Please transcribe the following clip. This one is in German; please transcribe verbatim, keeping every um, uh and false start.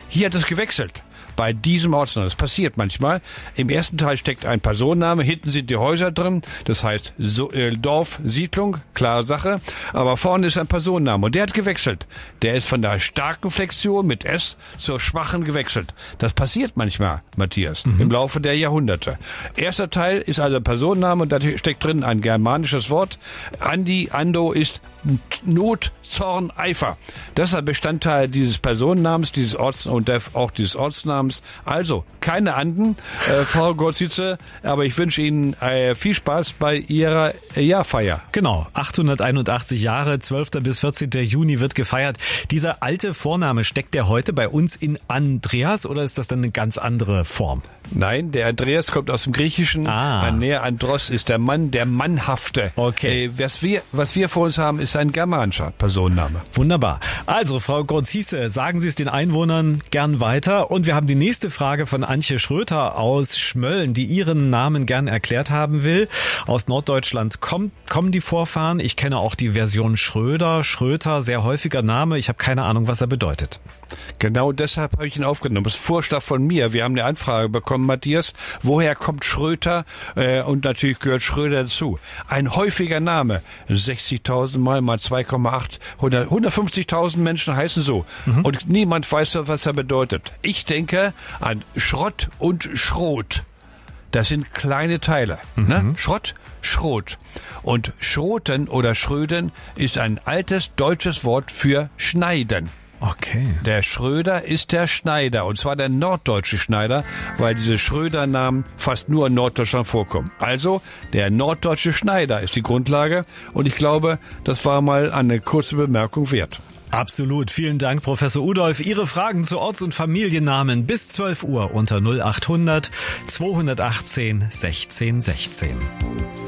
Hier hat es gewechselt. Bei diesem Ortsnamen. Das passiert manchmal. Im ersten Teil steckt ein Personenname, hinten sind die Häuser drin, das heißt so, äh, Dorf, Siedlung, klare Sache, aber vorne ist ein Personenname und der hat gewechselt. Der ist von der starken Flexion mit S zur schwachen gewechselt. Das passiert manchmal, Matthias, mhm. im Laufe der Jahrhunderte. Erster Teil ist also ein Personenname und da steckt drin ein germanisches Wort. Andi, Ando ist Not, Zorn, Eifer. Das ist ein Bestandteil dieses Personennamens, dieses Orts und auch dieses Ortsnamens. Also, keine Anden, äh, Frau Golsitze, aber ich wünsche Ihnen äh, viel Spaß bei Ihrer äh, Jahrfeier. Genau, achthunderteinundachtzig Jahre, zwölfter bis vierzehnter Juni wird gefeiert. Dieser alte Vorname, steckt der heute bei uns in Andreas oder ist das dann eine ganz andere Form? Nein, der Andreas kommt aus dem Griechischen. Ah. Anea Andros ist der Mann, der Mannhafte. Okay. Äh, was wir, was wir vor uns haben, ist ein germanischer Personenname. Wunderbar. Also, Frau Grotz-Hiesse, sagen Sie es den Einwohnern gern weiter. Und wir haben die nächste Frage von Antje Schröter aus Schmölln, die ihren Namen gern erklärt haben will. Aus Norddeutschland kommt, kommen die Vorfahren. Ich kenne auch die Version Schröder, Schröter, sehr häufiger Name. Ich habe keine Ahnung, was er bedeutet. Genau deshalb habe ich ihn aufgenommen. Das ist Vorschlag von mir. Wir haben eine Anfrage bekommen, Matthias. Woher kommt Schröter? Äh, und natürlich gehört Schröder dazu. Ein häufiger Name. sechzigtausend Mal mal zwei Komma acht. hundertfünfzigtausend Menschen heißen so. Mhm. Und niemand weiß, was er bedeutet. Ich denke an Schrott und Schrot. Das sind kleine Teile. Mhm. Ne? Schrott, Schrot. Und Schroten oder Schröden ist ein altes deutsches Wort für Schneiden. Okay. Der Schröder ist der Schneider, und zwar der norddeutsche Schneider, weil diese Schröder-Namen fast nur in Norddeutschland vorkommen. Also, der norddeutsche Schneider ist die Grundlage, und ich glaube, das war mal eine kurze Bemerkung wert. Absolut. Vielen Dank, Professor Udolf. Ihre Fragen zu Orts- und Familiennamen bis zwölf Uhr unter null achthundert zweihundertachtzehn sechzehn sechzehn.